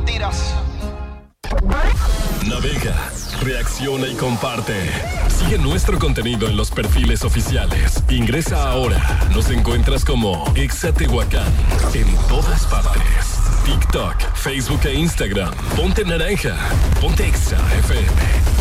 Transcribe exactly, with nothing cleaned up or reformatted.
mentiras. Navega, reacciona y comparte. Sigue nuestro contenido en los perfiles oficiales. Ingresa ahora. Nos encuentras como Exa Tehuacán en todas partes. TikTok, Facebook e Instagram. Ponte naranja. Ponte Exa F M.